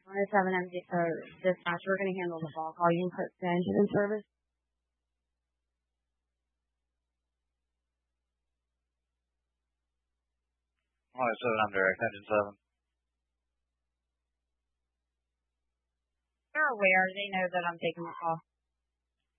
107 MD, dispatch, we're going to handle the ball call. You can put the engine in service. 107, I'm direct, engine 7. They're aware. They know that I'm taking the call.